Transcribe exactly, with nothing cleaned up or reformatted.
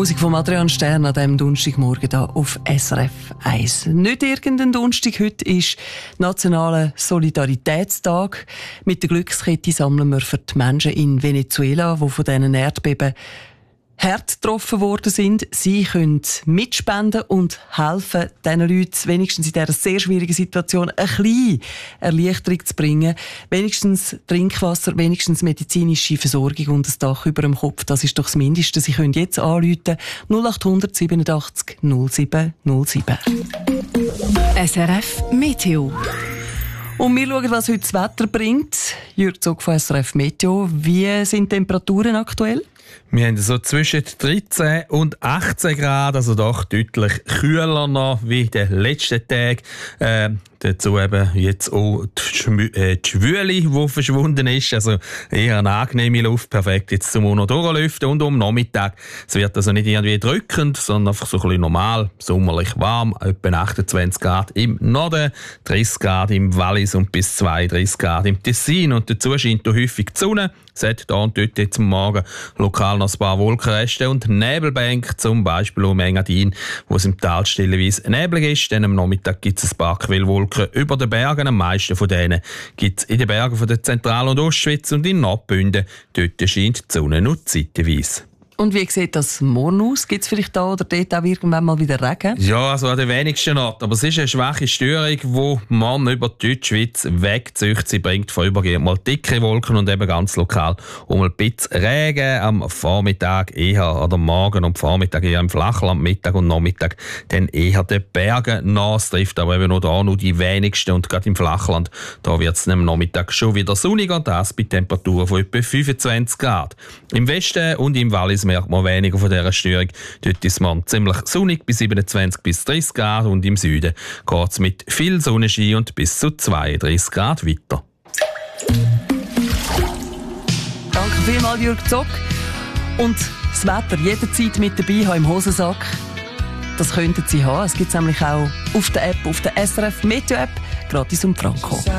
Musik von Adrian Stern an diesem Donnerstagmorgen hier auf S R F eins. Nicht irgendein Donnerstag, heute ist Nationaler Solidaritätstag. Mit der Glückskette sammeln wir für die Menschen in Venezuela, die von diesen Erdbeben hart getroffen worden sind. Sie können mitspenden und helfen, diesen Leuten wenigstens in dieser sehr schwierigen Situation eine kleine Erleichterung zu bringen. Wenigstens Trinkwasser, wenigstens medizinische Versorgung und ein Dach über dem Kopf. Das ist doch das Mindeste. Sie können jetzt anrufen null acht hundert siebenundachtzig null sieben null sieben. S R F Meteo. Und wir schauen, was heute das Wetter bringt. Jürg Zog von S R F Meteo. Wie sind die Temperaturen aktuell? Wir haben so zwischen dreizehn und achtzehn Grad, also doch deutlich kühler noch wie in den letzten Tagen. Äh, dazu eben jetzt auch die, Schmü- äh, die Schwüle, die verschwunden ist. Also eher eine angenehme Luft, perfekt jetzt zum noch durchlüften. Und um Nachmittag, es wird also nicht irgendwie drückend, sondern einfach so ein bisschen normal, sommerlich warm, etwa achtundzwanzig Grad im Norden, dreißig Grad im Wallis und bis zweiunddreißig Grad im Tessin. Und dazu scheint auch häufig die Sonne. Es hat hier und dort jetzt am Morgen lokal noch ein paar Wolkenreste und Nebelbänke, zum Beispiel um Engadin, wo es im Tal stellenweise neblig ist. Dann am Nachmittag gibt es ein paar Quellwolken über den Bergen. Am meisten von denen gibt es in den Bergen von der Zentral- und Ostschweiz und in Nordbünden. Dort scheint die Sonne nur zeitweise. Und wie sieht das morgen aus? Gibt es vielleicht da oder dort auch irgendwann mal wieder Regen? Ja, also an den wenigsten Orten. Aber es ist eine schwache Störung, die man über die Deutschschweiz wegzieht. Sie bringt vorübergehend mal dicke Wolken und eben ganz lokal um ein bisschen Regen. Am Vormittag eher, oder morgen und Vormittag eher im Flachland, Mittag und Nachmittag dann eher den Bergen nach. Es trifft aber eben noch da nur die wenigsten. Und gerade im Flachland, da wird es am Nachmittag schon wieder sonniger. Das bei Temperaturen von etwa fünfundzwanzig Grad. Im Westen und im Wallis merkt man weniger von dieser Störung. Dort ist man ziemlich sonnig bis siebenundzwanzig bis dreißig Grad und im Süden geht es mit viel Sonnenschein und bis zu zweiunddreißig Grad weiter. Danke vielmals, Jürg Zog. Und das Wetter jederzeit mit dabei haben im Hosensack. Das könnten Sie haben. Es gibt es nämlich auch auf der App, auf der S R F Meteo App, gratis um Franco.